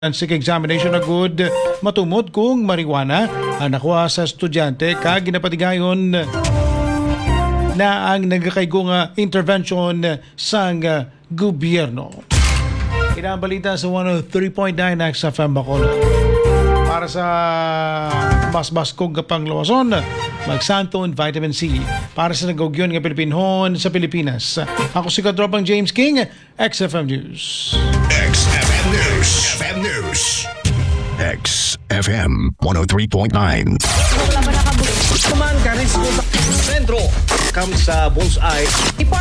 Forensic examination na good matumod kung marijuana ang nakuha sa estudyante kag ginapatigayon na ang nagakaygong intervention sang gobyerno. Inabalita sa 103.9 XFM Bacolod. Para sa mas baskog kapang luwason, magsanton vitamin C para sa nagugyon ng Pilipinhon sa Pilipinas. Ako si Katropang James King, XFM News. XFM News. FM News. XFM 103.9. Kuman ka rin sa sentro. Come sa bullseye.